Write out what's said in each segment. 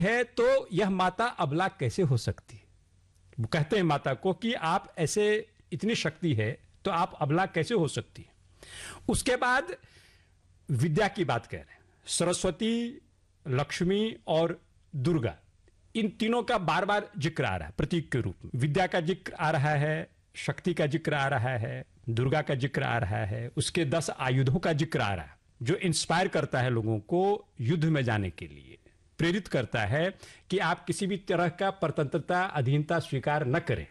है तो यह माता अबला कैसे हो सकती है? वो कहते हैं माता को कि आप ऐसे, इतनी शक्ति है तो आप अबला कैसे हो सकती है? उसके बाद विद्या की बात कह रहे हैं। सरस्वती, लक्ष्मी और दुर्गा, इन तीनों का बार बार जिक्र आ रहा है प्रतीक के रूप में। विद्या का जिक्र आ रहा है, शक्ति का जिक्र आ रहा है, दुर्गा का जिक्र आ रहा है, उसके 10 आयुधों का जिक्र आ रहा है, जो इंस्पायर करता है लोगों को युद्ध में जाने के लिए, प्रेरित करता है कि आप किसी भी तरह का परतंत्रता, अधीनता स्वीकार न करें।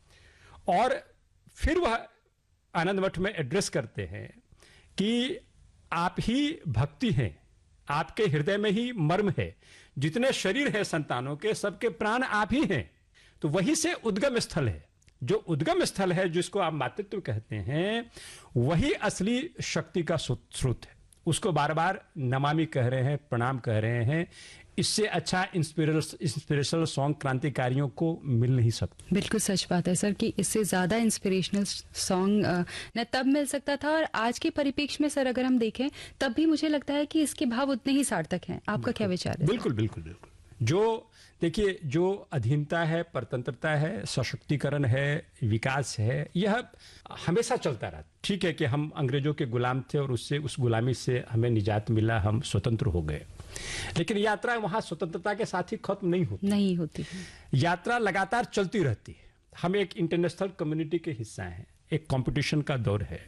और फिर वह आनंद मठ में एड्रेस करते हैं कि आप ही भक्ति हैं, आपके हृदय में ही मर्म है, जितने शरीर है संतानों के, सबके प्राण आप ही हैं। तो वहीं से उद्गम स्थल है, जो उद्गम स्थल है, जिसको आप मातृत्व कहते हैं, वही असली शक्ति का स्रोत है। उसको बार बार नमामि कह रहे हैं, प्रणाम कह रहे हैं। इससे अच्छा इंस्पिरेशनल सॉन्ग क्रांतिकारियों को मिल नहीं सकता। बिल्कुल सच बात है सर कि इससे ज्यादा इंस्पिरेशनल सॉन्ग न तब मिल सकता था, और आज के परिप्रेक्ष्य में सर अगर हम देखें तब भी मुझे लगता है कि इसके भाव उतने ही सार्थक हैं। आपका क्या विचार है? बिल्कुल बिल्कुल बिल्कुल। जो देखिए, जो अधीनता है, परतंत्रता है, सशक्तिकरण है, विकास है, यह हमेशा चलता रहा। ठीक है कि हम अंग्रेजों के गुलाम थे और उससे, उस गुलामी से हमें निजात मिला, हम स्वतंत्र हो गए, लेकिन यात्रा वहां स्वतंत्रता के साथ ही खत्म नहीं होती। यात्रा लगातार चलती रहती है। हम एक इंटरनेशनल कम्युनिटी के हिस्सा हैं, एक कंपटीशन का दौर है,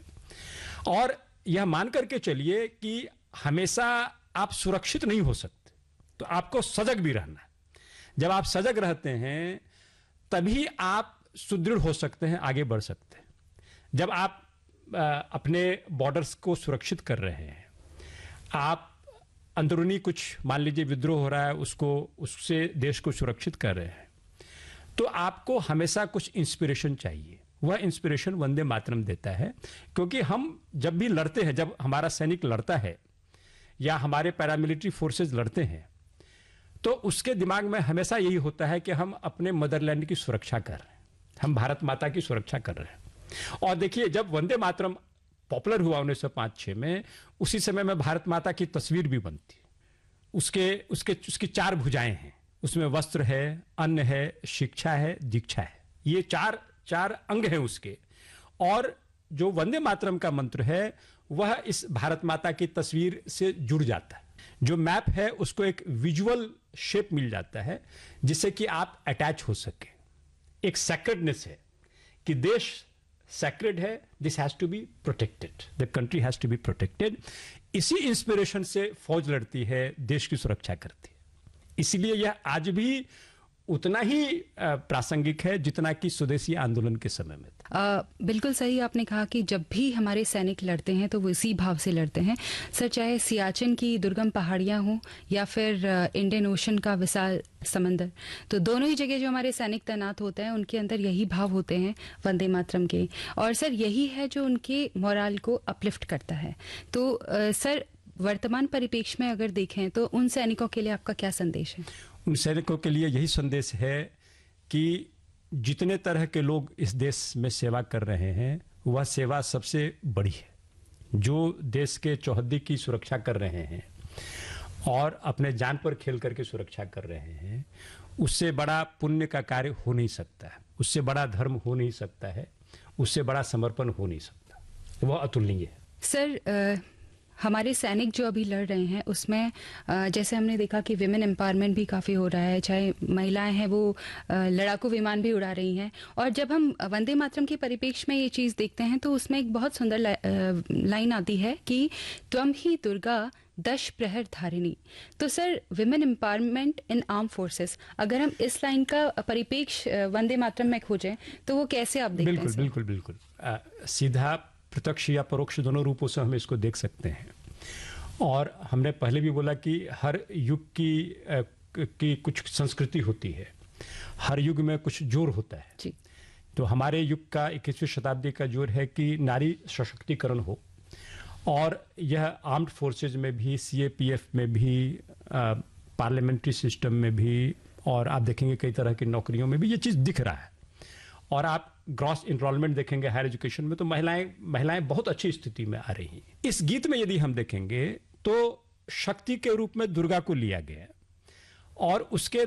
और यह मान करके चलिए कि हमेशा आप सुरक्षित नहीं हो सकते, तो आपको सजग भी रहना है। जब आप सजग रहते हैं तभी आप सुदृढ़ हो सकते हैं, आगे बढ़ सकते हैं। जब आप अपने बॉर्डर्स को सुरक्षित कर रहे हैं, आप अंदरूनी कुछ, मान लीजिए विद्रोह हो रहा है, उससे देश को सुरक्षित कर रहे हैं, तो आपको हमेशा कुछ इंस्पिरेशन चाहिए। वह इंस्पिरेशन वंदे मातरम देता है, क्योंकि हम जब भी लड़ते हैं, जब हमारा सैनिक लड़ता है या हमारे पैरामिलिट्री फोर्सेस लड़ते हैं, तो उसके दिमाग में हमेशा यही होता है कि हम अपने मदरलैंड की सुरक्षा कर रहे हैं, हम भारत माता की सुरक्षा कर रहे हैं। और देखिए, जब वंदे मातरम पॉपुलर हुआ 1905-6 में, उसी समय में भारत माता की तस्वीर भी बनती। उसकी 4 भुजाएं हैं, उसमें वस्त्र है, अन्न है, शिक्षा है, दीक्षा है। ये चार अंग हैं उसके। और जो वंदे मातरम का मंत्र है वह इस भारत माता की तस्वीर से जुड़ जाता है। जो मैप है उसको एक विजुअल शेप मिल जाता है, जिससे कि आप अटैच हो सके। एक सैक्रेडनेस है कि देश सैक्रेड है, this has to be protected, the country has to be protected. इसी इंस्पिरेशन से फौज लड़ती है, देश की सुरक्षा करती है। इसलिए यह आज भी उतना ही प्रासंगिक है जितना कि स्वदेशी आंदोलन के समय में था। बिल्कुल सही आपने कहा कि जब भी हमारे सैनिक लड़ते हैं तो वो इसी भाव से लड़ते हैं। सर, चाहे सियाचिन की दुर्गम पहाड़ियां हों या फिर इंडियन ओशन का विशाल समंदर, तो दोनों ही जगह जो हमारे सैनिक तैनात होते हैं उनके अंदर यही भाव होते हैं वंदे मातरम के। और सर, यही है जो उनके मोरल को अपलिफ्ट करता है। तो सर, वर्तमान परिप्रेक्ष्य में अगर देखें तो उन सैनिकों के लिए आपका क्या संदेश है? उन सैनिकों के लिए यही संदेश है कि जितने तरह के लोग इस देश में सेवा कर रहे हैं, वह सेवा सबसे बड़ी है। जो देश के चौहद्दी की सुरक्षा कर रहे हैं और अपने जान पर खेल करके सुरक्षा कर रहे हैं, उससे बड़ा पुण्य का कार्य हो नहीं सकता है, उससे बड़ा धर्म हो नहीं सकता है, उससे बड़ा समर्पण हो नहीं सकता। वह अतुलनीय है। सर, हमारे सैनिक जो अभी लड़ रहे हैं उसमें जैसे हमने देखा कि विमेन एम्पावरमेंट भी काफ़ी हो रहा है, चाहे महिलाएं हैं वो लड़ाकू विमान भी उड़ा रही हैं। और जब हम वंदे मातरम के परिप्रेक्ष्य में ये चीज़ देखते हैं तो उसमें एक बहुत सुंदर लाइन आती है कि त्वम ही दुर्गा दश प्रहर धारिणी। तो सर, विमेन एम्पावरमेंट इन आर्म फोर्सेस, अगर हम इस लाइन का परिप्रेक्ष्य वंदे मातरम में खोजें तो वो कैसे आप देखते हैं? बिल्कुल बिल्कुल। सीधा, प्रत्यक्ष या परोक्ष दोनों रूपों से हम इसको देख सकते हैं। और हमने पहले भी बोला कि हर युग की कुछ संस्कृति होती है, हर युग में कुछ जोर होता है जी। तो हमारे युग का 21वीं शताब्दी का जोर है कि नारी सशक्तिकरण हो, और यह आर्म्ड फोर्सेज में भी, सीएपीएफ में भी, पार्लियामेंट्री सिस्टम में भी, और आप देखेंगे कई तरह की नौकरियों में भी ये चीज़ दिख रहा है। और आप ग्रॉस इनरोलमेंट देखेंगे हायर एजुकेशन में, तो महिलाएं बहुत अच्छी स्थिति में आ रही हैं। इस गीत में यदि हम देखेंगे तो शक्ति के रूप में दुर्गा को लिया गया, और उसके